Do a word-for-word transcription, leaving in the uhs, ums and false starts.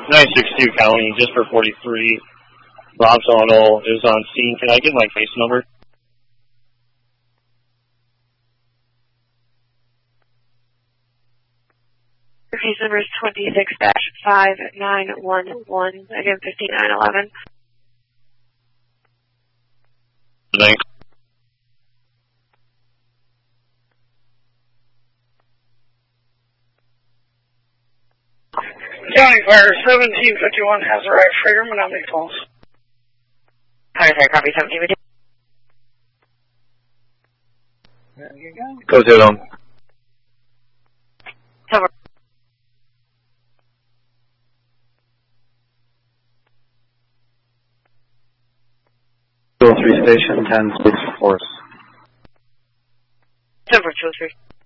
nine six two County, just for forty-three. Rob Sonal is on scene. Can I get my case number? Your case number is twenty-six dash five nine one one, again fifty-nine eleven. Thanks. County Fire seventeen fifty-one has a right freedom and I'm calls. Fire Fire copy seventeen fifty. There you go. Go to them. Cover. two oh three Station, ten six force. Cover two oh three.